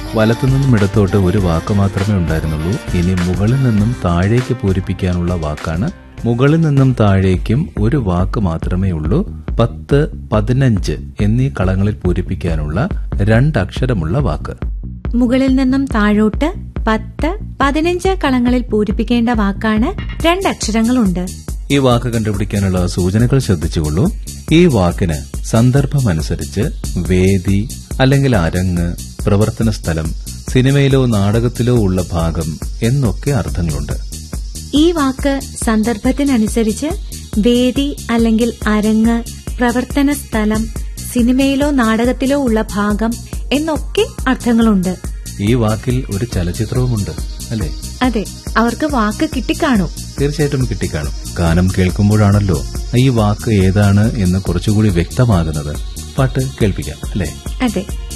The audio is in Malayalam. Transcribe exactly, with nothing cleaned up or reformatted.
വലത്തുനിന്നും ഇടത്തോട്ട് ഒരു വാക്ക് മാത്രമേ ഉണ്ടായിരുന്നുള്ളൂ. ഇനി മുകളിൽ നിന്നും താഴേക്ക് പൂരിപ്പിക്കാനുള്ള വാക്കാണ്. മുകളിൽ നിന്നും താഴേക്കും ഒരു വാക്ക് മാത്രമേ ഉള്ളൂ. പത്ത്, പതിനഞ്ച് എന്നീ കളങ്ങളിൽ പൂരിപ്പിക്കാനുള്ള രണ്ടക്ഷരമുള്ള വാക്ക്. മുകളിൽ നിന്നും താഴോട്ട് പത്ത്, പതിനഞ്ച് കളങ്ങളിൽ പൂരിപ്പിക്കേണ്ട വാക്കാണ്. രണ്ടക്ഷരങ്ങളുണ്ട്. ഈ വാക്ക് കണ്ടുപിടിക്കാനുള്ള സൂചനകൾ ശ്രദ്ധിച്ചുകൊള്ളൂ. ഈ വാക്കിന് സന്ദർഭമനുസരിച്ച് വേദി അല്ലെങ്കിൽ അരങ്ങ്, പ്രവർത്തന സ്ഥലം, സിനിമയിലോ നാടകത്തിലോ ഉള്ള ഭാഗം എന്നൊക്കെ അർത്ഥങ്ങളുണ്ട്. ഈ വാക്ക് സന്ദർഭത്തിനനുസരിച്ച് വേദി അല്ലെങ്കിൽ അരങ്ങ്, പ്രവർത്തന സ്ഥലം, സിനിമയിലോ നാടകത്തിലോ ഉള്ള ഭാഗം എന്നൊക്കെ അർത്ഥങ്ങളുണ്ട്. ഈ വാക്കിൽ ഒരു ചലച്ചിത്രവുമുണ്ട്, അല്ലേ? അതെ, അവർക്ക് വാക്ക് കിട്ടിക്കാണും. തീർച്ചയായിട്ടും കിട്ടിക്കാണും. ഗാനം കേൾക്കുമ്പോഴാണല്ലോ ഈ വാക്ക് ഏതാണ് എന്ന് കുറച്ചുകൂടി വ്യക്തമാകുന്നത്. പാട്ട് കേൾപ്പിക്കാം, അല്ലേ? അതെ.